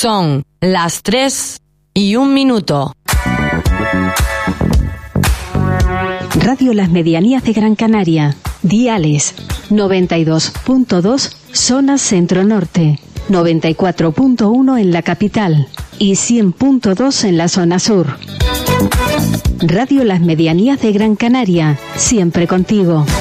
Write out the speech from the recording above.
Son las 3:01. Radio Las Medianías de Gran Canaria. Diales 92.2 zona centro-norte, 94.1 en la capital y 100.2 en la zona sur. Radio Las Medianías de Gran Canaria, siempre contigo.